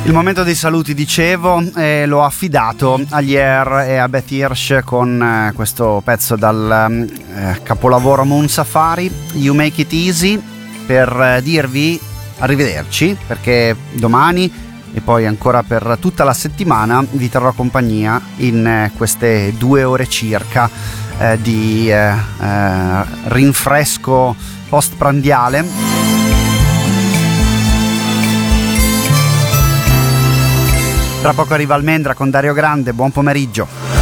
Il momento dei saluti, dicevo, l'ho affidato agli Air e a Beth Hirsch con questo pezzo dal capolavoro Moon Safari, You Make It Easy, per dirvi arrivederci, perché domani e poi ancora per tutta la settimana vi terrò compagnia in queste 2 ore circa di rinfresco postprandiale. Tra poco arriva Almendra con Dario Grande, buon pomeriggio.